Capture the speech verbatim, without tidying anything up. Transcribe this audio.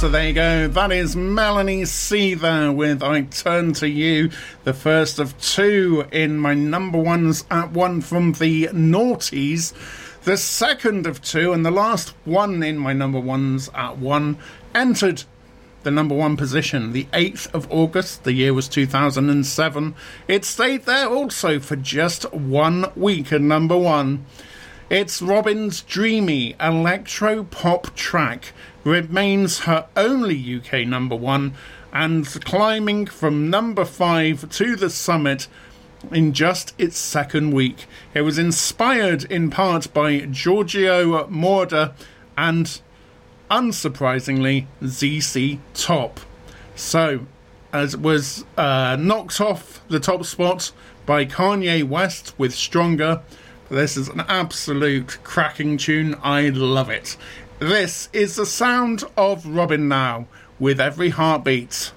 So there you go. That is Melanie Seether with I Turn to You, the first of two in my number ones at one from the Naughties. The second of two and the last one in my number ones at one entered the number one position the eighth of August. The year was two thousand seven. It stayed there also for just one week at number one. It's Robyn's dreamy electro-pop track. Remains her only U K number one and climbing from number five to the summit in just its second week. It was inspired in part by Giorgio Moroder and, unsurprisingly, Z Z Top. So, as it was uh, knocked off the top spot by Kanye West with Stronger, this is an absolute cracking tune. I love it. This is the sound of Robyn now with Every Heartbeat.